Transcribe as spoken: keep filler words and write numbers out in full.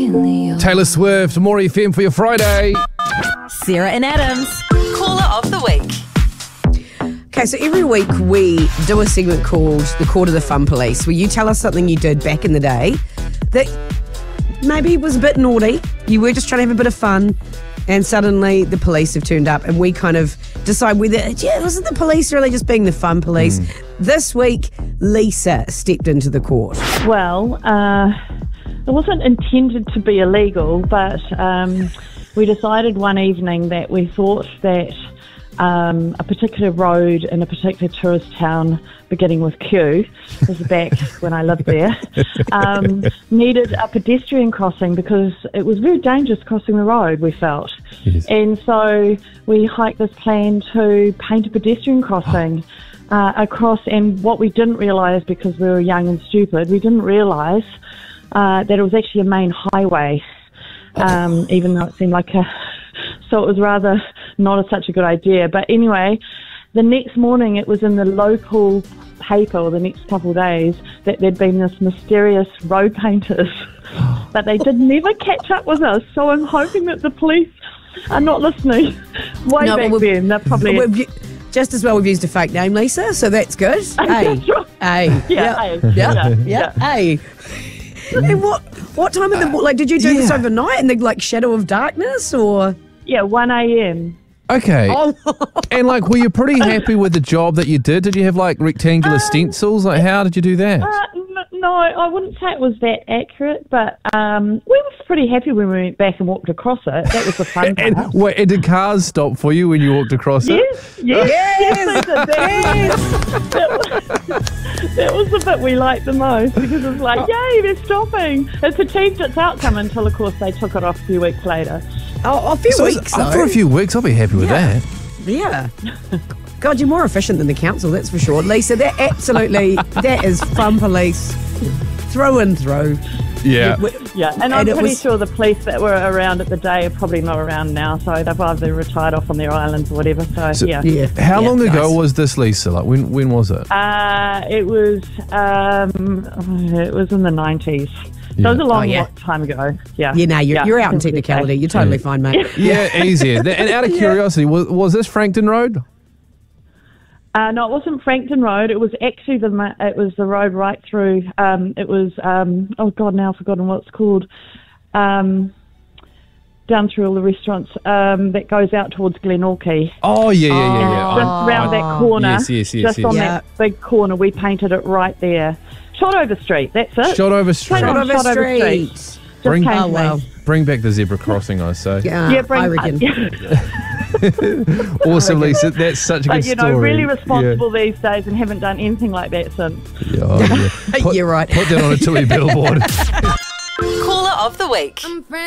finally yours. Taylor Swift, More F M for your Friday. Sarah and Adams. Caller of the week. Okay, so every week we do a segment called The Court of the Fun Police, where you tell us something you did back in the day that maybe was a bit naughty. You were just trying to have a bit of fun, and suddenly the police have turned up, and we kind of decide whether, yeah, wasn't the police really just being the fun police? Mm. This week, Lisa stepped into the court. Well, uh, it wasn't intended to be illegal, but um, we decided one evening that we thought that um, a particular road in a particular tourist town beginning with Q, this is back when I lived there, um, needed a pedestrian crossing because it was very dangerous crossing the road, we felt. Yes. And so we hiked this plan to paint a pedestrian crossing uh, across, and what we didn't realise, because we were young and stupid, we didn't realise uh, that it was actually a main highway, um, even though it seemed like a... So it was rather not a, such a good idea. But anyway, the next morning it was in the local paper, or the next couple of days, that there'd been this mysterious road painters. But they did never catch up with us. So I'm hoping that the police are not listening. Way No, back well, then, they're probably... We've, just as well we've used a fake name, Lisa, so that's good. Hey, That's right. hey, Yeah, yep, hey. yep, Yeah, yep, yeah. hey. And what what time of the like did you do this yeah. overnight in the like shadow of darkness, or? Yeah, one a.m. Okay. Oh. And like, were you pretty happy with the job that you did? Did you have like rectangular Um, stencils? Like, how did you do that? Uh, n- no, I wouldn't say it was that accurate, but um, we were pretty happy when we went back and walked across it. That was the fun part. and, wait, and did cars stop for you when you walked across it? Yes, yes, yes, they did. That, that, was, that was the bit we liked the most, because it was like, yay, they're stopping. It's achieved its outcome until, of course, they took it off a few weeks later. Oh, a few So weeks, uh, though. for a few weeks, I'll be happy with Yeah. that. Yeah. God, you're more efficient than the council, that's for sure. Lisa, that absolutely, that is fun police through and through. Yeah. We- Yeah, and, And I'm it pretty was- sure the police that were around at the day are probably not around now, so they've either retired off on their islands or whatever. So, So- yeah. Yeah. How Yeah, long ago nice. was this, Lisa? Like, when when was it? Uh, it was um, it was in the nineties. So Yeah. it was a long Oh, yeah. lo- time ago. Yeah. Yeah, no, you're, Yeah, you're out in definitely technicality. so. You're totally fine, mate. Yeah, easy. And out of curiosity, was, was this Frankton Road? Uh, no, it wasn't Frankton Road. It was actually the ma- it was the road right through. Um, it was um, oh god, now I've forgotten what it's called. Um, down through all the restaurants um, that goes out towards Glenorchy. Oh, yeah, yeah, yeah. yeah. Just I- round that corner. Yes, yes, yes, Just yes. on Yeah. that big corner, we painted it right there. Shotover Street. That's it. Shotover Street. Painted on Shotover Shotover Street. Just Bring- came Oh, to me. wow. Bring back the zebra crossing, I say. Yeah, Yeah, bring, I reckon. yeah. Awesome, Lisa. That's such a But good you know, story. really responsible these days, and haven't done anything like that since. Yeah, oh, yeah. Put, You're right. Put that on a Tui billboard. Caller of the week.